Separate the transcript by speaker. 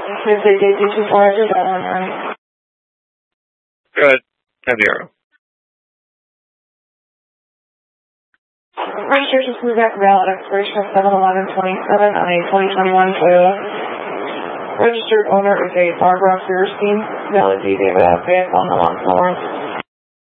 Speaker 1: If they did do too far, just that one, right?
Speaker 2: Good. 10-0.
Speaker 1: Research is moved back valid expiration of 7/11/27 on a 2021 Toyota. Registered owner is a Barbara Fierstein. Valid date of on the 1 4.